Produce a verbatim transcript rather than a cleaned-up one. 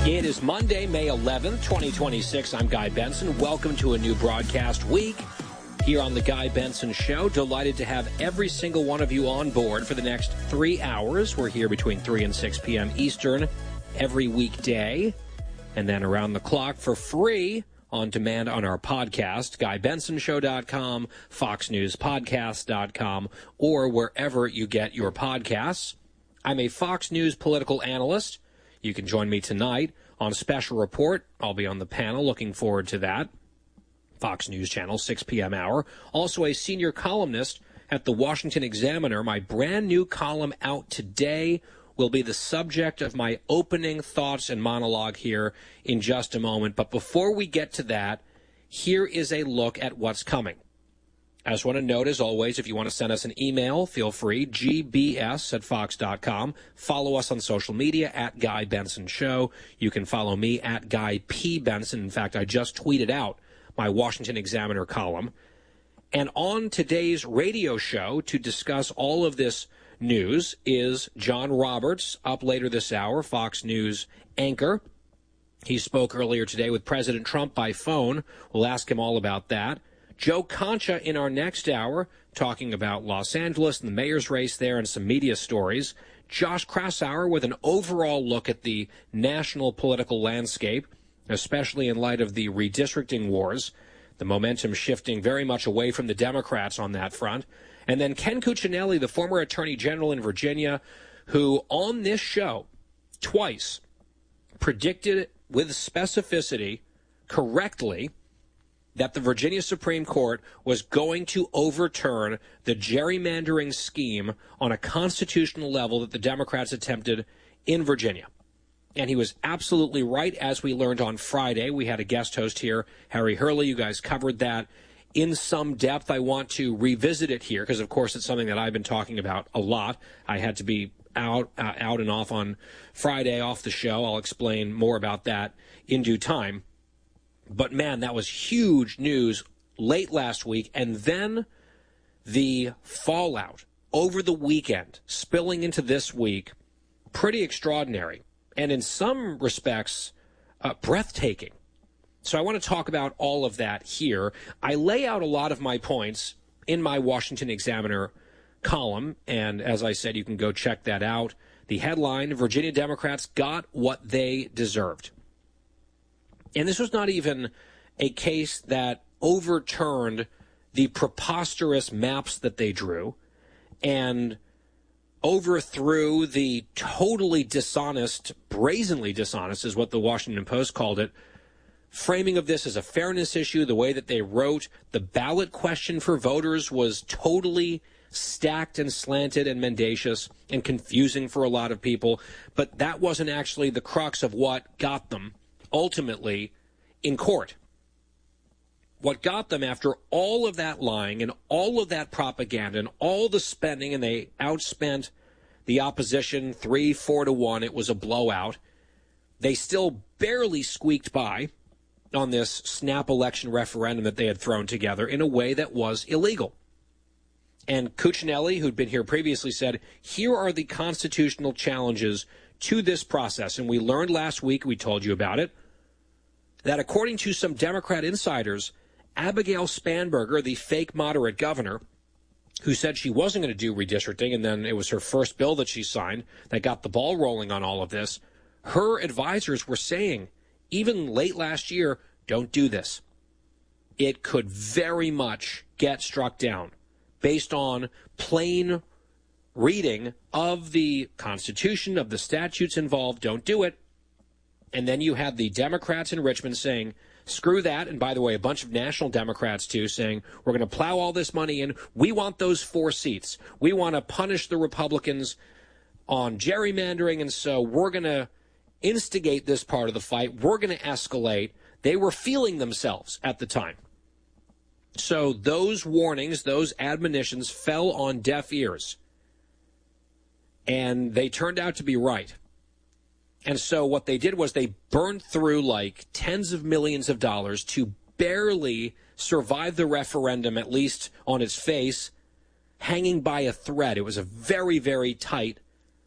It is Monday, May eleventh, twenty twenty-six. I'm Guy Benson. Welcome to a new broadcast week here on The Guy Benson Show. Delighted to have every single one of you on board for the next three hours. We're here between three and six p.m. Eastern every weekday. And then around the clock for free on demand on our podcast, guy benson show dot com, fox news podcast dot com, or wherever you get your podcasts. I'm a Fox News political analyst. You can join me tonight on Special Report. I'll be on the panel. Looking forward to that. Fox News Channel, six p.m. hour. Also a senior columnist at the Washington Examiner. My brand new column out today will be the subject of my opening thoughts and monologue here in just a moment. But before we get to that, here is a look at what's coming. I just want to note, as always, if you want to send us an email, feel free, g b s at fox dot com. Follow us on social media, at Guy Benson Show. You can follow me, at Guy P. Benson. In fact, I just tweeted out my Washington Examiner column. And on today's radio show to discuss all of this news is John Roberts, up later this hour, Fox News anchor. He spoke earlier today with President Trump by phone. We'll ask him all about that. Joe Concha in our next hour, talking about Los Angeles and the mayor's race there and some media stories. Josh Kraushaar with an overall look at the national political landscape, especially in light of the redistricting wars, the momentum shifting very much away from the Democrats on that front. And then Ken Cuccinelli, the former attorney general in Virginia, who on this show twice predicted with specificity, correctly, that the Virginia Supreme Court was going to overturn the gerrymandering scheme on a constitutional level that the Democrats attempted in Virginia. And he was absolutely right, as we learned on Friday. We had a guest host here, Harry Hurley. You guys covered that in some depth. I want to revisit it here because, of course, it's something that I've been talking about a lot. I had to be out, uh, out and off on Friday, off the show. I'll explain more about that in due time. But, man, that was huge news late last week. And then the fallout over the weekend, spilling into this week, pretty extraordinary. And in some respects, uh, breathtaking. So I want to talk about all of that here. I lay out a lot of my points in my Washington Examiner column. And as I said, you can go check that out. The headline, Virginia Democrats got what they deserved. And this was not even a case that overturned the preposterous maps that they drew and overthrew the totally dishonest, brazenly dishonest is what the Washington Post called it, framing of this as a fairness issue, the way that they wrote the ballot question for voters was totally stacked and slanted and mendacious and confusing for a lot of people. But that wasn't actually the crux of what got them ultimately in court. What got them after all of that lying and all of that propaganda and all the spending, and they outspent the opposition three, four to one. It was a blowout. They still barely squeaked by on this snap election referendum that they had thrown together in a way that was illegal. And Cuccinelli, who'd been here previously, said, here are the constitutional challenges to this process. And we learned last week, we told you about it, that according to some Democrat insiders, Abigail Spanberger, the fake moderate governor, who said she wasn't going to do redistricting, and then it was her first bill that she signed that got the ball rolling on all of this, her advisors were saying, even late last year, don't do this. It could very much get struck down based on plain reading of the Constitution, of the statutes involved. Don't do it. And then you had the Democrats in Richmond saying, screw that. And by the way, a bunch of national Democrats, too, saying, we're going to plow all this money in. We want those four seats. We want to punish the Republicans on gerrymandering. And so we're going to instigate this part of the fight. We're going to escalate. They were feeling themselves at the time. So those warnings, those admonitions fell on deaf ears. And they turned out to be right. And so what they did was they burned through like tens of millions of dollars to barely survive the referendum, at least on its face, hanging by a thread. It was a very, very tight